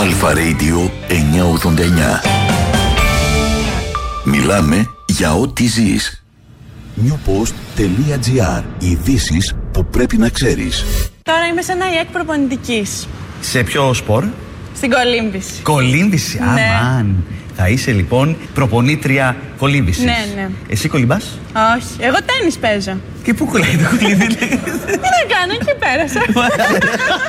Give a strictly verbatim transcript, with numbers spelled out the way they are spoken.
Αλφα Radio εννιακόσια ογδόντα εννιά. Μιλάμε για ό,τι ζεις. newpost.gr. Ειδήσεις που πρέπει να ξέρεις. Τώρα είμαι σε ένα ΙΕΚ προπονητικής. Σε ποιο σπορ? Στην κολύμβηση. Κολύμβηση, Ναι. αμάν. Θα είσαι λοιπόν προπονήτρια κολύμβησης. Ναι, ναι. Εσύ κολυμπάς? Όχι, εγώ τένις παίζω. Και πού κολλάει το κολύμβη? Τι να κάνω, εκεί πέρασα.